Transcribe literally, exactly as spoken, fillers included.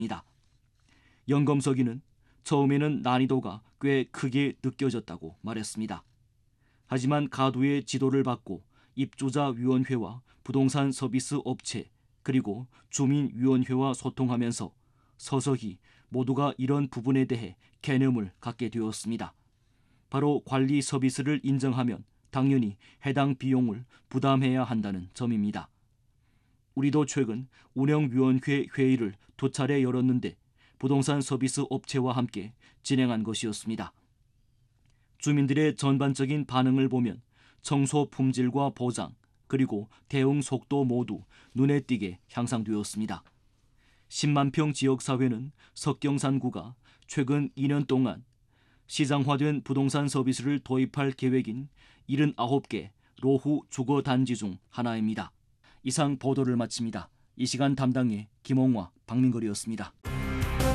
연검석이는 처음에는 난이도가 꽤 크게 느껴졌다고 말했습니다. 하지만 가두의 지도를 받고 입주자위원회와 부동산 서비스 업체 그리고 주민위원회와 소통하면서 서서히 모두가 이런 부분에 대해 개념을 갖게 되었습니다. 바로 관리 서비스를 인정하면 당연히 해당 비용을 부담해야 한다는 점입니다. 우리도 최근 운영위원회 회의를 두 차례 열었는데 부동산 서비스 업체와 함께 진행한 것이었습니다. 주민들의 전반적인 반응을 보면 청소 품질과 보장 그리고 대응 속도 모두 눈에 띄게 향상되었습니다. 십만 평 지역사회는 석경산구가 최근 이 년 동안 시장화된 부동산 서비스를 도입할 계획인 칠십구 개 로후 주거단지 중 하나입니다. 이상 보도를 마칩니다. 이 시간 담당의 김홍화, 박민걸이었습니다.